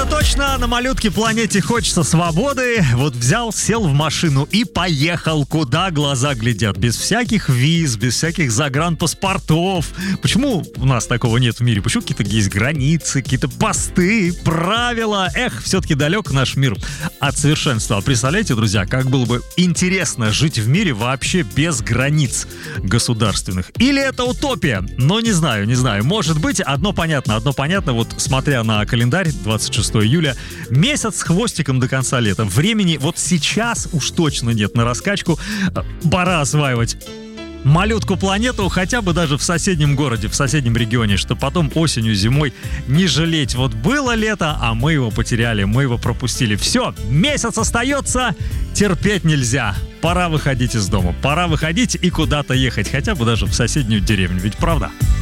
Точно, на малютке планете хочется свободы. Вот взял, сел в машину и поехал, куда глаза глядят. Без всяких виз, без всяких загранпаспортов. Почему у нас такого нет в мире? Почему какие-то есть границы, какие-то посты, правила? Все-таки далек наш мир от совершенства. А представляете, друзья, как было бы интересно жить в мире вообще без границ государственных? Или это утопия? Но не знаю. Может быть, одно понятно. Вот смотря на календарь, 26 июля, месяц с хвостиком до конца лета. Времени вот сейчас уж точно нет на раскачку. Пора осваивать малютку планету, хотя бы даже в соседнем городе, в соседнем регионе, чтобы потом осенью, зимой не жалеть. Вот было лето, а мы его потеряли, мы его пропустили. Все, месяц остается, терпеть нельзя. Пора выходить из дома, пора выходить и куда-то ехать, хотя бы даже в соседнюю деревню, ведь правда?